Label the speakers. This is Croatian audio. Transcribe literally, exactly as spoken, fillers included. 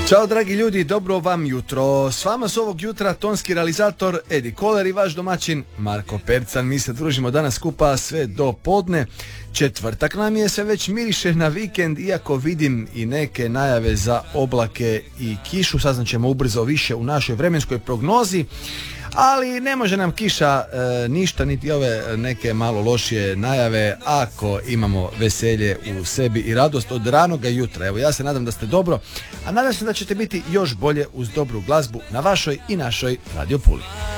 Speaker 1: Ćao dragi ljudi, dobro vam jutro. S vama su ovog jutra tonski realizator Edi Koler i vaš domaćin Marko Percan. Mi se družimo danas skupa sve do podne. Četvrtak nam je, sve već miriše na vikend, iako vidim i neke najave za oblake i kišu. Saznaćemo ubrzo više u našoj vremenskoj prognozi. Ali ne može nam kiša e, ništa, niti ove neke malo lošije najave, ako imamo veselje u sebi i radost od ranoga jutra. Evo, ja se nadam da ste dobro, a nadam se da ćete biti još bolje uz dobru glazbu na vašoj i našoj Radio Puli.